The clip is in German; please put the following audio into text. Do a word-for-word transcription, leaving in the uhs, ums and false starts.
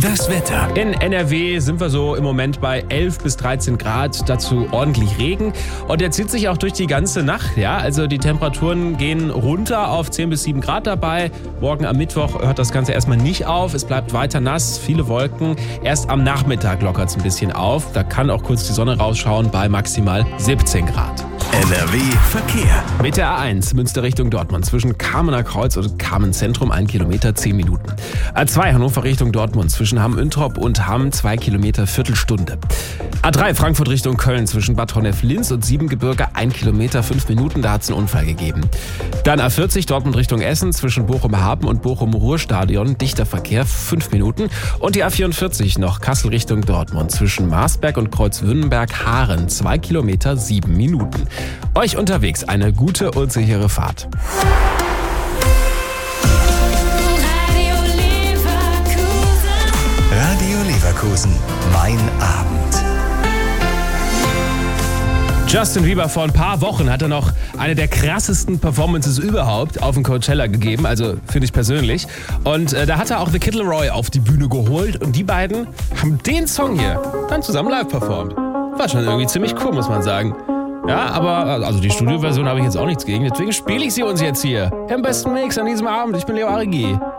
Das Wetter. In N R W sind wir so im Moment bei elf bis dreizehn Grad, dazu ordentlich Regen. Und der zieht sich auch durch die ganze Nacht. Ja, also die Temperaturen gehen runter auf zehn bis sieben Grad dabei. Morgen am Mittwoch hört das Ganze erstmal nicht auf. Es bleibt weiter nass, viele Wolken. Erst am Nachmittag lockert es ein bisschen auf. Da kann auch kurz die Sonne rausschauen bei maximal siebzehn Grad. N R W Verkehr. Mit der A eins Münster Richtung Dortmund zwischen Kamener Kreuz und Kamen Zentrum ein Kilometer, zehn Minuten. A zwei Hannover Richtung Dortmund zwischen Hamm-Üntrop und Hamm zwei Kilometer, Viertelstunde. A drei Frankfurt Richtung Köln zwischen Bad Honnef-Linz und Siebengebirge ein Kilometer, fünf Minuten, da hat es einen Unfall gegeben. Dann A vierzig Dortmund Richtung Essen zwischen Bochum-Hafen und Bochum-Ruhrstadion, dichter Verkehr, fünf Minuten. Und die A vierundvierzig noch Kassel Richtung Dortmund zwischen Marsberg und Kreuzwünnenberg-Haaren, zwei Kilometer, sieben Minuten. Euch unterwegs eine gute und sichere Fahrt. Radio Leverkusen. Mein Abend. Justin Bieber, vor ein paar Wochen hat er noch eine der krassesten Performances überhaupt auf dem Coachella gegeben, also finde ich persönlich. Und äh, da hat er auch The Kid Laroi auf die Bühne geholt und die beiden haben den Song hier dann zusammen live performt. War schon irgendwie ziemlich cool, muss man sagen. Ja, aber also die Studioversion habe ich jetzt auch nichts gegen, deswegen spiele ich sie uns jetzt hier im besten Mix an diesem Abend. Ich bin Leo Arigi.